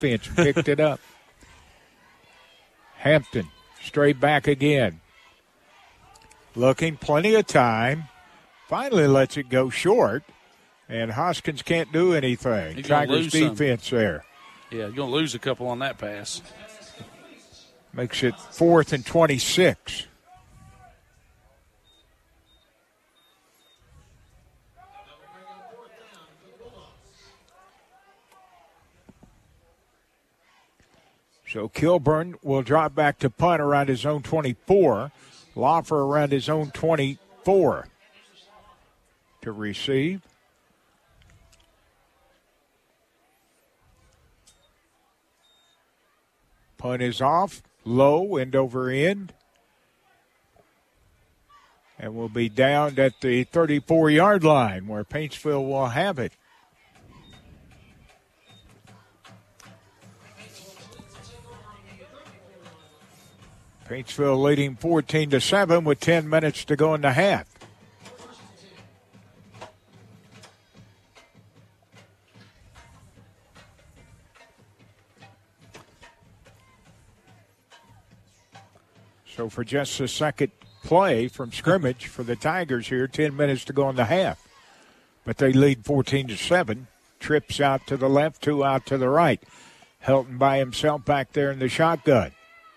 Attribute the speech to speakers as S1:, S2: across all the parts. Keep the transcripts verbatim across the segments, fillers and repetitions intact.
S1: defense picked it up. Hampton straight back again. Looking, plenty of time. Finally lets it go short. And Hoskins can't do anything. Tigers defense some. there.
S2: Yeah, you're going to lose a couple on that pass.
S1: Makes it fourth and twenty-six. So Kilburn will drop back to punt around his own twenty-four. Loffer around his own twenty-four to receive. Punt is off, low, end over end. And will be down at the thirty-four-yard line where Paintsville will have it. Paintsville leading fourteen to seven with ten minutes to go in the half. So for just a second play from scrimmage for the Tigers here, ten minutes to go in the half. But they lead fourteen to seven. Trips out to the left, two out to the right. Helton by himself back there in the shotgun.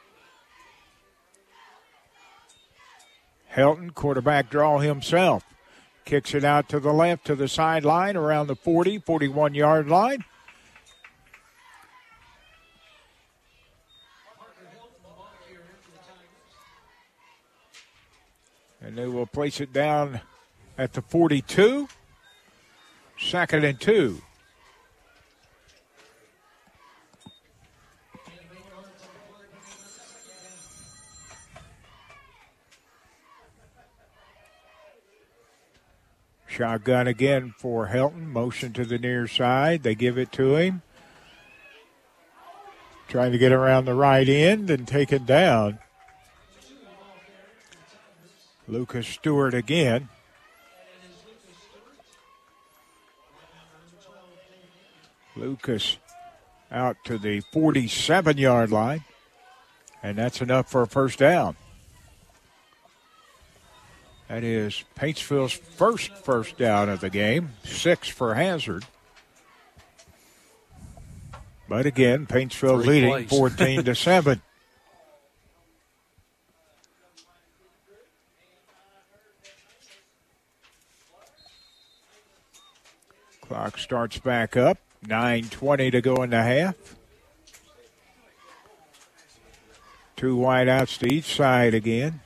S1: Helton, quarterback draw himself. Kicks it out to the left to the sideline around the forty, forty-one-yard line. And they will place it down at the forty-two. Second and two. Shotgun again for Helton. Motion to the near side. They give it to him. Trying to get around the right end and take it down. Lucas Stewart again. Lucas out to the forty-seven-yard line. And that's enough for a first down. That is Paintsville's first first down of the game. Six for Hazard. But again, Paintsville Three leading plays. fourteen to seven. Clock starts back up. nine twenty to go in the half. Two wideouts to each side again.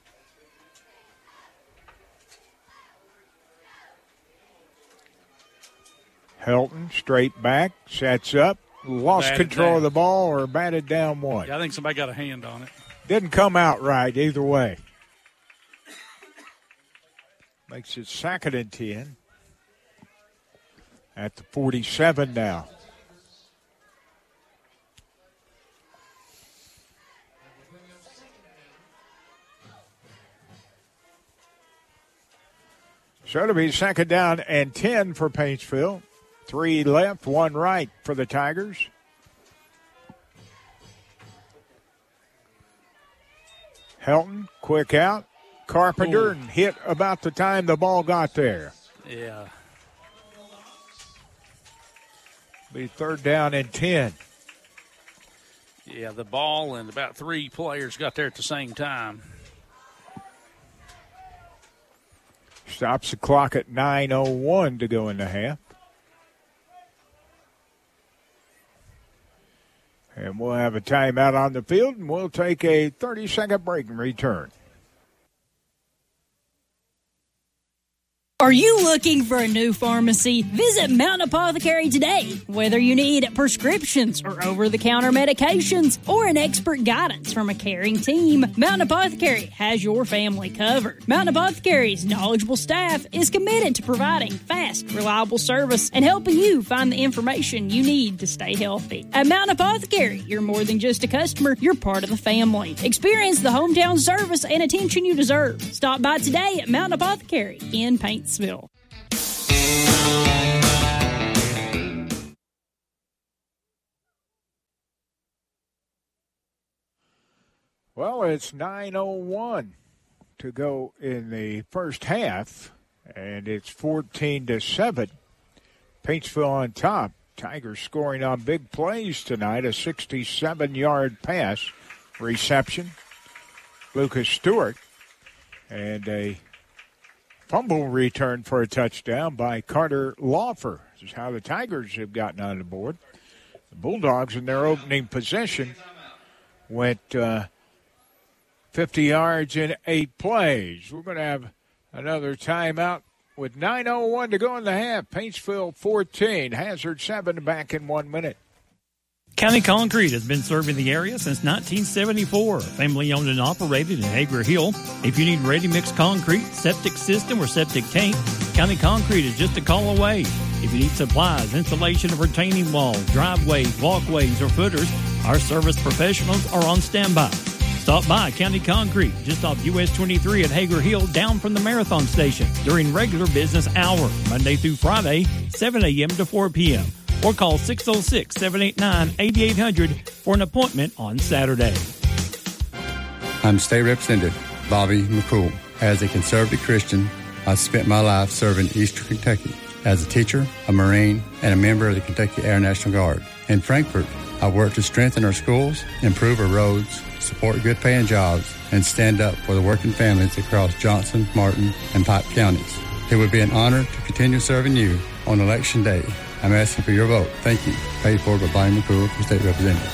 S1: Helton straight back, sets up, lost batted control down. of the ball or batted down one.
S2: Yeah, I think somebody got a hand on it.
S1: Didn't come out right either way. Makes it second and ten. At the forty-seven now. So it'll be second down and ten for Paintsville. Three left, one right for the Tigers. Helton, quick out. Carpenter, Ooh. and hit about the time the ball got there.
S2: Yeah.
S1: Be third down and ten.
S2: Yeah, the ball and about three players got there at the same time.
S1: Stops the clock at nine oh one to go in the half. And we'll have a timeout on the field, and we'll take a thirty-second break and return.
S3: Are you looking for a new pharmacy? Visit Mountain Apothecary today. Whether you need prescriptions or over-the-counter medications or an expert guidance from a caring team, Mountain Apothecary has your family covered. Mountain Apothecary's knowledgeable staff is committed to providing fast, reliable service and helping you find the information you need to stay healthy. At Mountain Apothecary, you're more than just a customer, you're part of the family. Experience the hometown service and attention you deserve. Stop by today at Mountain Apothecary in Paintsville.
S1: Well, it's nine oh one to go in the first half, and it's fourteen to seven. Paintsville on top. Tigers scoring on big plays tonight. A sixty-seven-yard pass reception. Lucas Stewart. And a fumble return for a touchdown by Carter Laufer. This is how the Tigers have gotten on the board. The Bulldogs in their opening possession went uh, fifty yards in eight plays. We're going to have another timeout with nine oh one to go in the half. Paintsville fourteen, Hazard seven, back in one minute.
S4: County Concrete has been serving the area since nineteen seventy-four. Family owned and operated in Hager Hill. If you need ready-mix concrete, septic system, or septic tank, County Concrete is just a call away. If you need supplies, installation of retaining walls, driveways, walkways, or footers, our service professionals are on standby. Stop by County Concrete, just off U S twenty-three at Hager Hill, down from the Marathon Station, during regular business hours, Monday through Friday, seven a.m. to four p.m. Or call six oh six, seven eight nine, eight eight hundred for an appointment on Saturday.
S5: I'm State Representative Bobby McCool. As a conservative Christian, I've spent my life serving Eastern Kentucky as a teacher, a Marine, and a member of the Kentucky Air National Guard. In Frankfort, I work to strengthen our schools, improve our roads, support good paying jobs, and stand up for the working families across Johnson, Martin, and Pike counties. It would be an honor to continue serving you on Election Day. I'm asking for your vote. Thank you. Paid for by Bobby McCool, for State Representative.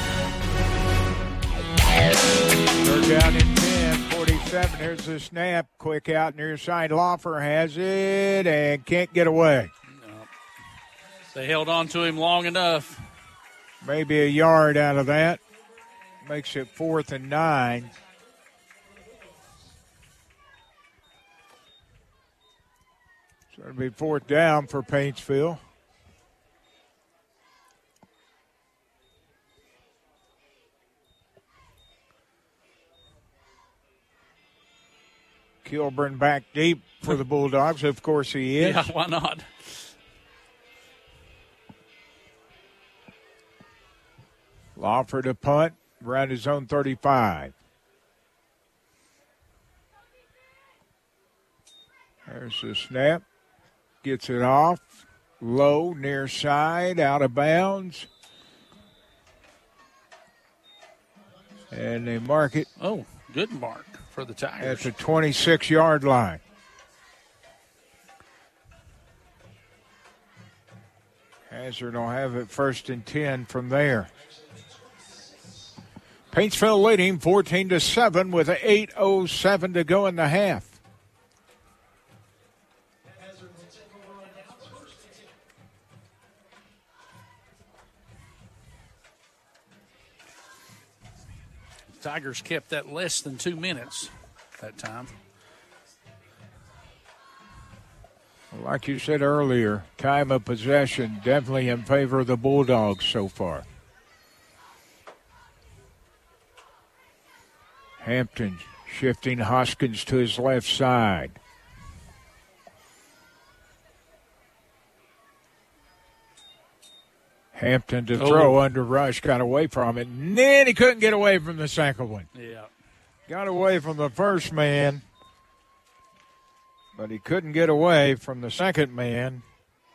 S1: Third down in ten, forty-seven. Here's the snap. Quick out near side. Laufer has it and can't get away.
S2: No. They held on to him long enough.
S1: Maybe a yard out of that. Makes it fourth and nine. So it'll be fourth down for Paintsville. Kilburn back deep for the Bulldogs. Of course he is.
S2: Yeah, why not?
S1: Laufer to punt around his own thirty-five. There's the snap. Gets it off. Low, near side, out of bounds. And they mark it.
S2: Oh, good mark for the Tigers.
S1: At the twenty-six-yard line. Hazard will have it first and ten from there. Paintsville leading fourteen to seven with eight oh seven to go in the half.
S2: Tigers kept that less than two minutes that time.
S1: Like you said earlier, time of possession definitely in favor of the Bulldogs so far. Hampton shifting Hoskins to his left side. Hampton to throw
S2: oh.
S1: under rush, got away from it, and then he couldn't get away from the second one.
S2: Yeah.
S1: Got away from the first man, but he couldn't get away from the second man.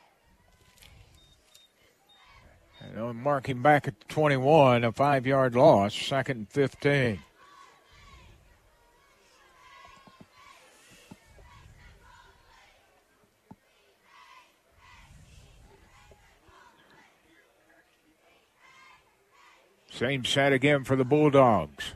S1: And they'll mark him back at twenty-one, a five-yard loss, second and fifteen. Same set again for the Bulldogs.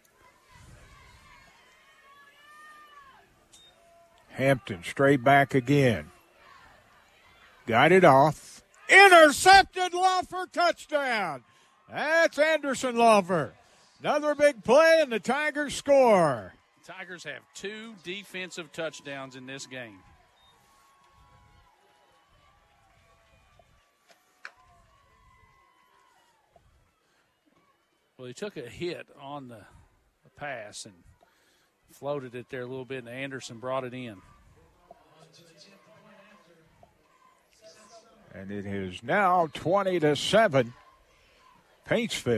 S1: Hampton straight back again. Got it off. Intercepted, Laufer, touchdown. That's Anderson Laufer. Another big play, and the Tigers score.
S2: Tigers have two defensive touchdowns in this game. Well, he took a hit on the, the pass and floated it there a little bit, and Anderson brought it in.
S1: And it is now twenty to seven. Paintsville.